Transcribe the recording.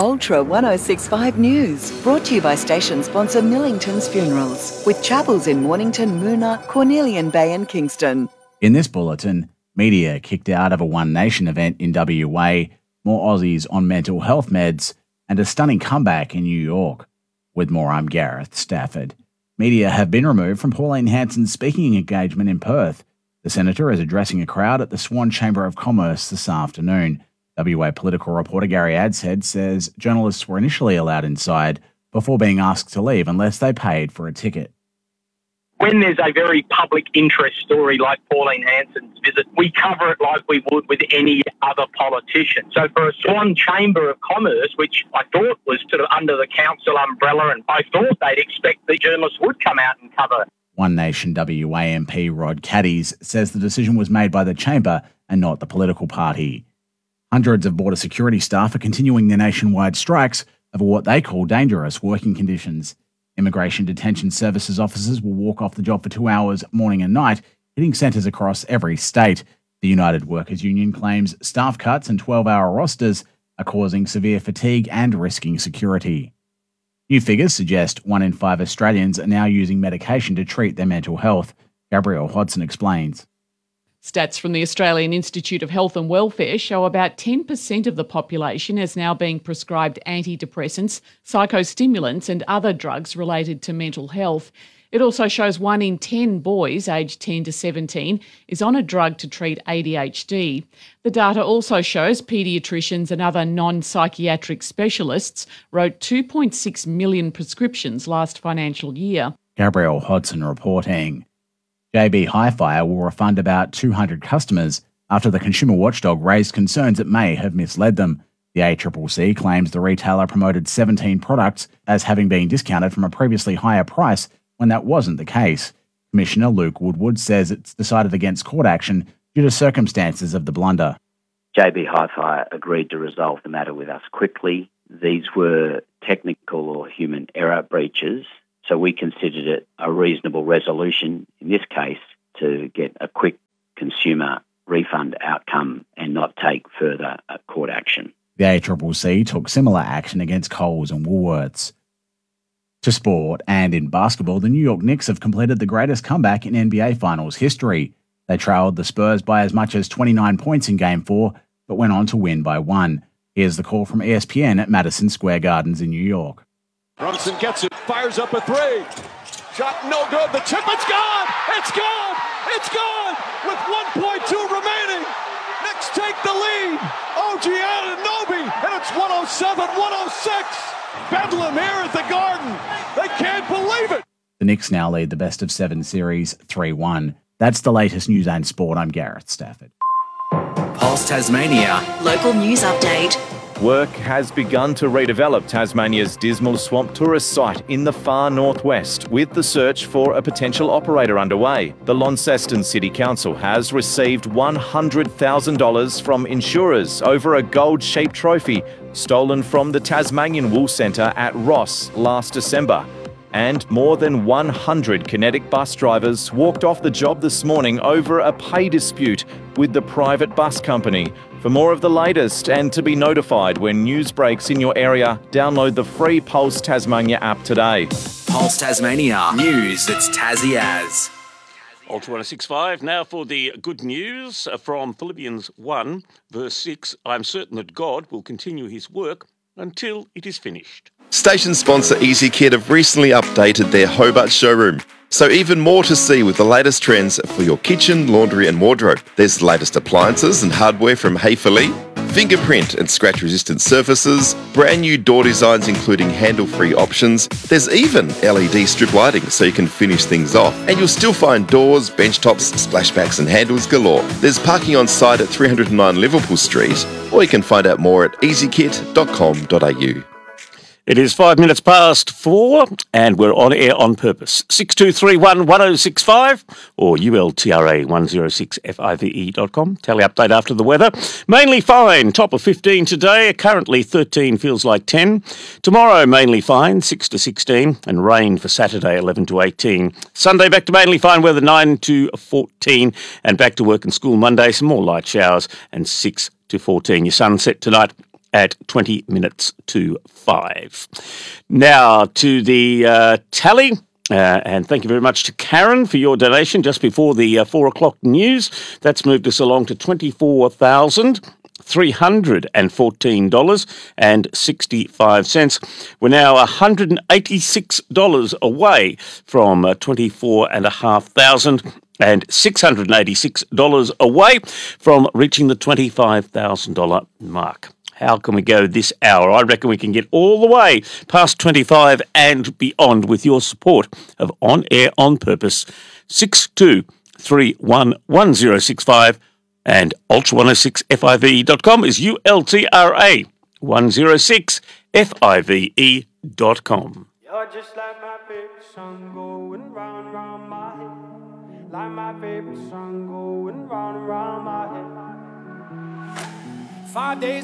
Ultra 1065 News, brought to you by station sponsor Millington's Funerals, with chapels in Mornington, Moona, Cornelian Bay and Kingston. In this bulletin, media kicked out of a One Nation event in WA, more Aussies on mental health meds, and a stunning comeback in New York. With more, I'm Gareth Stafford. Media have been removed from Pauline Hanson's speaking engagement in Perth. The Senator is addressing a crowd at the Swan Chamber of Commerce this afternoon. WA political reporter Gary Adshead says journalists were initially allowed inside before being asked to leave unless they paid for a ticket. When there's a very public interest story like Pauline Hanson's visit, we cover it like we would with any other politician. So for a Swan Chamber of Commerce, which I thought was sort of under the council umbrella, and I thought they'd expect the journalists would come out and cover it. One Nation WA MP Rod Caddies says the decision was made by the Chamber and not the political party. Hundreds of border security staff are continuing their nationwide strikes over what they call dangerous working conditions. Immigration Detention Services officers will walk off the job for 2 hours morning and night, hitting centres across every state. The United Workers Union claims staff cuts and 12-hour rosters are causing severe fatigue and risking security. New figures suggest 1 in 5 Australians are now using medication to treat their mental health. Gabrielle Hodson explains. Stats from the Australian Institute of Health and Welfare show about 10% of the population is now being prescribed antidepressants, psychostimulants and other drugs related to mental health. It also shows 1 in 10 boys aged 10 to 17 is on a drug to treat ADHD. The data also shows paediatricians and other non-psychiatric specialists wrote 2.6 million prescriptions last financial year. Gabrielle Hodson reporting. JB Hi-Fi will refund about 200 customers after the consumer watchdog raised concerns it may have misled them. The ACCC claims the retailer promoted 17 products as having been discounted from a previously higher price when that wasn't the case. Commissioner Luke Woodward says it's decided against court action due to circumstances of the blunder. JB Hi-Fi agreed to resolve the matter with us quickly. These were technical or human error breaches, so we considered it a reasonable resolution, in this case, to get a quick consumer refund outcome and not take further court action. The ACCC took similar action against Coles and Woolworths. To sport, and in basketball, the New York Knicks have completed the greatest comeback in NBA Finals history. They trailed the Spurs by as much as 29 points in Game 4, but went on to win by 1. Here's the call from ESPN at Madison Square Gardens in New York. Brunson gets it, fires up a 3. Shot no good, the tip, it's gone! It's gone! It's gone! With 1.2 remaining! Knicks take the lead! OG Anunoby, and it's 107-106! Bedlam here at the Garden! They can't believe it! The Knicks now lead the best of 7 series 3-1. That's the latest news and sport. I'm Gareth Stafford. Pulse Tasmania. Local news update. Work has begun to redevelop Tasmania's dismal swamp tourist site in the far northwest, with the search for a potential operator underway. The Launceston City Council has received $100,000 from insurers over a gold-shaped trophy stolen from the Tasmanian Wool Centre at Ross last December. And more than 100 Kinetic bus drivers walked off the job this morning over a pay dispute with the private bus company. For more of the latest and to be notified when news breaks in your area, download the free Pulse Tasmania app today. Pulse Tasmania. News that's Tassie as. Ultra 1065. Now for the good news from Philippians 1, verse 6. I am certain that God will continue his work until it is finished. Station sponsor EasyKit have recently updated their Hobart showroom. So even more to see with the latest trends for your kitchen, laundry and wardrobe. There's the latest appliances and hardware from Hayfully, fingerprint and scratch-resistant surfaces, brand new door designs including handle-free options. There's even LED strip lighting so you can finish things off. And you'll still find doors, bench tops, splashbacks and handles galore. There's parking on site at 309 Liverpool Street, or you can find out more at easykit.com.au. It is 5 minutes past 4 and we're on air on purpose. 6231 1065 or ultra1065.com. Tally update after the weather. Mainly fine, top of 15 today. Currently 13, feels like 10. Tomorrow mainly fine, 6 to 16. And rain for Saturday, 11 to 18. Sunday back to mainly fine weather, 9 to 14. And back to work and school Monday, some more light showers and 6 to 14. Your sunset tonight at 20 minutes to 5. Now to the tally. And thank you very much to Karen for your donation just before the 4 o'clock news. That's moved us along to $24,314.65. We're now $186 away from $24,500 and $686 away from reaching the $25,000 mark. How can we go this hour? I reckon we can get all the way past 25 and beyond with your support of On Air On Purpose 62311065 and ultra106five.com is ULTRA 106five.com. You're just like my favorite song going round and round my head. Like my favorite song going round and round my head. 5 days